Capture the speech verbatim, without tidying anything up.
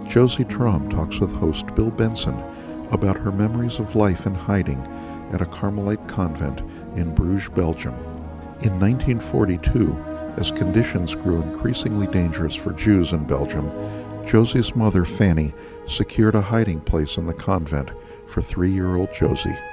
Josie Trom talks with host Bill Benson about her memories of life in hiding at a Carmelite convent in Bruges, Belgium. In nineteen forty-two, as conditions grew increasingly dangerous for Jews in Belgium, Josie's mother, Fanny, secured a hiding place in the convent for three-year-old Josie.